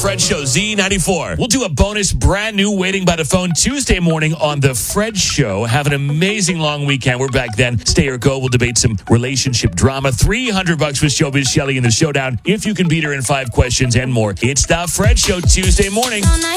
Fred Show, Z94. We'll do a bonus brand new Waiting by the Phone Tuesday morning on The Fred Show. Have an amazing long weekend. We're back then. Stay or go. We'll debate some relationship drama. $300 with Showbiz Shelley in the showdown. If you can beat her in 5 questions and more. It's The Fred Show Tuesday morning.